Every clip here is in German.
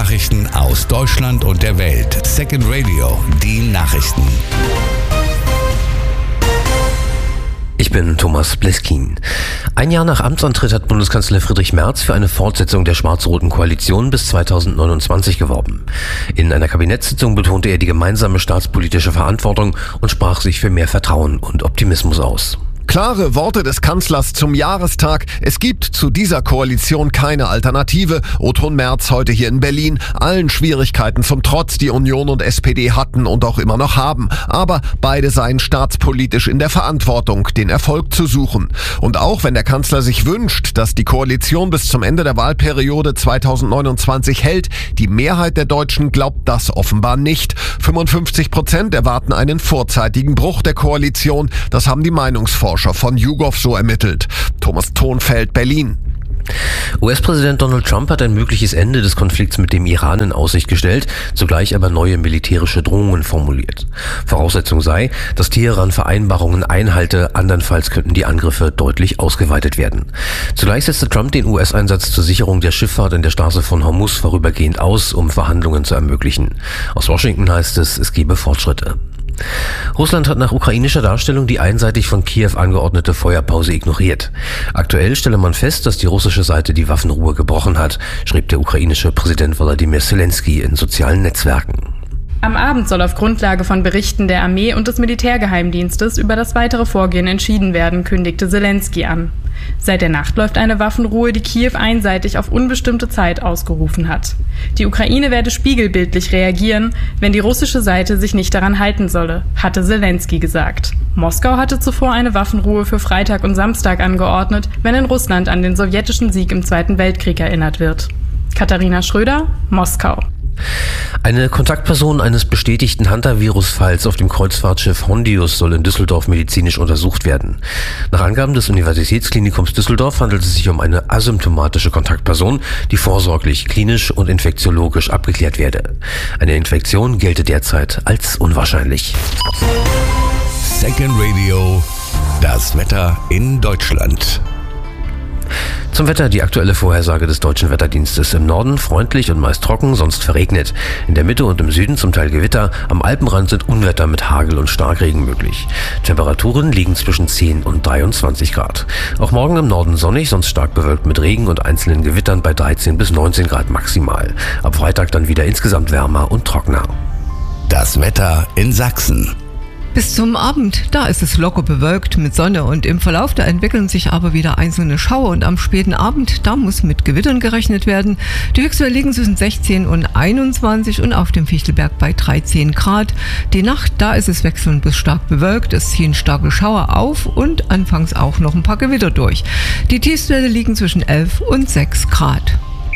Nachrichten aus Deutschland und der Welt. Second Radio, die Nachrichten. Ich bin Thomas Bleskin. Ein Jahr nach Amtsantritt hat Bundeskanzler Friedrich Merz für eine Fortsetzung der schwarz-roten Koalition bis 2029 geworben. In einer Kabinettssitzung betonte er die gemeinsame staatspolitische Verantwortung und sprach sich für mehr Vertrauen und Optimismus aus. Klare Worte des Kanzlers zum Jahrestag. Es gibt zu dieser Koalition keine Alternative. O-Ton Merz heute hier in Berlin. Allen Schwierigkeiten zum Trotz, die Union und SPD hatten und auch immer noch haben. Aber beide seien staatspolitisch in der Verantwortung, den Erfolg zu suchen. Und auch wenn der Kanzler sich wünscht, dass die Koalition bis zum Ende der Wahlperiode 2029 hält, die Mehrheit der Deutschen glaubt das offenbar nicht. 55% erwarten einen vorzeitigen Bruch der Koalition. Das haben die Meinungsforscher von YouGov so ermittelt. Thomas Thonfeld, Berlin. US-Präsident Donald Trump hat ein mögliches Ende des Konflikts mit dem Iran in Aussicht gestellt, zugleich aber neue militärische Drohungen formuliert. Voraussetzung sei, dass Teheran Vereinbarungen einhalte, andernfalls könnten die Angriffe deutlich ausgeweitet werden. Zugleich setzte Trump den US-Einsatz zur Sicherung der Schifffahrt in der Straße von Hormuz vorübergehend aus, um Verhandlungen zu ermöglichen. Aus Washington heißt es gebe Fortschritte. Russland hat nach ukrainischer Darstellung die einseitig von Kiew angeordnete Feuerpause ignoriert. Aktuell stelle man fest, dass die russische Seite die Waffenruhe gebrochen hat, schrieb der ukrainische Präsident Volodymyr Zelensky in sozialen Netzwerken. Am Abend soll auf Grundlage von Berichten der Armee und des Militärgeheimdienstes über das weitere Vorgehen entschieden werden, kündigte Zelensky an. Seit der Nacht läuft eine Waffenruhe, die Kiew einseitig auf unbestimmte Zeit ausgerufen hat. Die Ukraine werde spiegelbildlich reagieren, wenn die russische Seite sich nicht daran halten solle, hatte Zelensky gesagt. Moskau hatte zuvor eine Waffenruhe für Freitag und Samstag angeordnet, wenn in Russland an den sowjetischen Sieg im Zweiten Weltkrieg erinnert wird. Katharina Schröder, Moskau. Eine Kontaktperson eines bestätigten Hantavirus-Falls auf dem Kreuzfahrtschiff Hondius soll in Düsseldorf medizinisch untersucht werden. Nach Angaben des Universitätsklinikums Düsseldorf handelt es sich um eine asymptomatische Kontaktperson, die vorsorglich klinisch und infektiologisch abgeklärt werde. Eine Infektion gelte derzeit als unwahrscheinlich. Second Radio, das Wetter in Deutschland. Zum Wetter die aktuelle Vorhersage des Deutschen Wetterdienstes. Im Norden freundlich und meist trocken, sonst verregnet. In der Mitte und im Süden zum Teil Gewitter. Am Alpenrand sind Unwetter mit Hagel und Starkregen möglich. Temperaturen liegen zwischen 10 und 23 Grad. Auch morgen im Norden sonnig, sonst stark bewölkt mit Regen und einzelnen Gewittern bei 13 bis 19 Grad maximal. Ab Freitag dann wieder insgesamt wärmer und trockener. Das Wetter in Sachsen. Bis zum Abend, da ist es locker bewölkt mit Sonne und im Verlauf da entwickeln sich aber wieder einzelne Schauer und am späten Abend, da muss mit Gewittern gerechnet werden. Die Höchstwerte liegen zwischen 16 und 21 und auf dem Fichtelberg bei 13 Grad. Die Nacht, da ist es wechselnd bis stark bewölkt, es ziehen starke Schauer auf und anfangs auch noch ein paar Gewitter durch. Die Tiefstwerte liegen zwischen 11 und 6 Grad.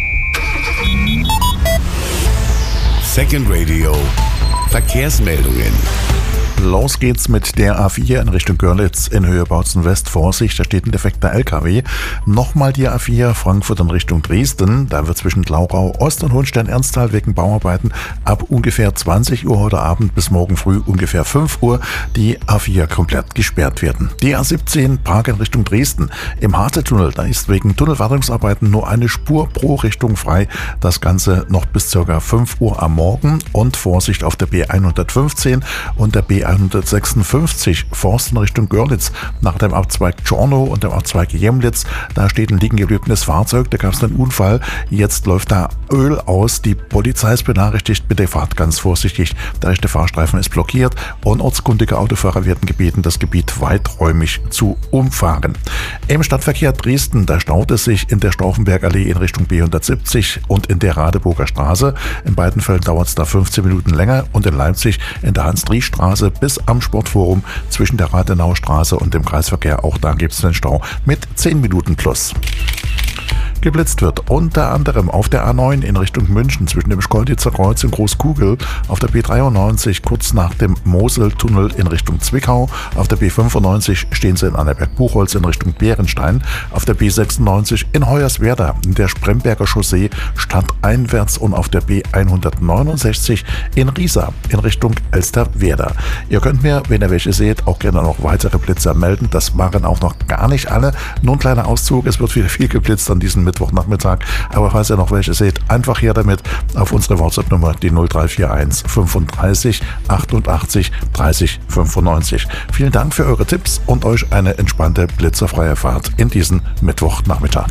Second Radio, Verkehrsmeldungen. Los geht's mit der A4 in Richtung Görlitz in Höhe Bautzen West. Vorsicht, da steht ein defekter LKW. Nochmal die A4 Frankfurt in Richtung Dresden. Da wird zwischen Glauchau Ost und Hohenstein-Ernsthal wegen Bauarbeiten ab ungefähr 20 Uhr heute Abend bis morgen früh ungefähr 5 Uhr die A4 komplett gesperrt werden. Die A17 Prag in Richtung Dresden. Im Harze-Tunnel, da ist wegen Tunnelwartungsarbeiten nur eine Spur pro Richtung frei. Das Ganze noch bis ca. 5 Uhr am Morgen. Und Vorsicht auf der B115 und der B156 Forst in Richtung Görlitz. Nach dem Abzweig Czornow und dem Abzweig Jemlitz, da steht ein liegen gebliebenes Fahrzeug, da gab es einen Unfall. Jetzt läuft da Öl aus. Die Polizei ist benachrichtigt, bitte fahrt ganz vorsichtig. Der rechte Fahrstreifen ist blockiert und ortskundige Autofahrer werden gebeten, das Gebiet weiträumig zu umfahren. Im Stadtverkehr Dresden, da staut es sich in der Stauffenbergallee in Richtung B170 und in der Radeburger Straße. In beiden Fällen dauert es da 15 Minuten länger und in Leipzig in der Hans-Driesch-Straße bis am Sportforum zwischen der Rathenaustraße und dem Kreisverkehr. Auch da gibt es einen Stau mit 10 Minuten plus. Geblitzt wird unter anderem auf der A9 in Richtung München zwischen dem Schkeuditzer Kreuz und Großkugel, auf der B93 kurz nach dem Moseltunnel in Richtung Zwickau, auf der B95 stehen sie in Annaberg-Buchholz in Richtung Bärenstein, auf der B96 in Hoyerswerda in der Spremberger Chaussee stadteinwärts und auf der B169 in Riesa in Richtung Elsterwerda. Ihr könnt mir, wenn ihr welche seht, auch gerne noch weitere Blitzer melden. Das waren auch noch gar nicht alle. Nur ein kleiner Auszug, es wird wieder viel geblitzt an diesem Mittwochnachmittag. Aber falls ihr noch welche seht, einfach her damit auf unsere WhatsApp-Nummer, die 0341 35 88 30 95. Vielen Dank für eure Tipps und euch eine entspannte, blitzerfreie Fahrt in diesen Mittwochnachmittag.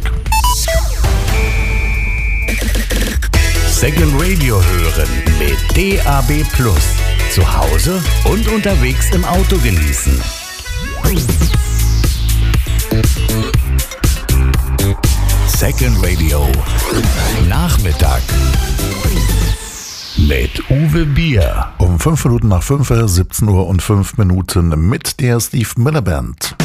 Second Radio hören mit DAB+. Zu Hause und unterwegs im Auto genießen. Second Radio Nachmittag mit Uwe Bier. Um 5 Minuten nach 5, 17 Uhr und 5 Minuten mit der Steve Miller Band.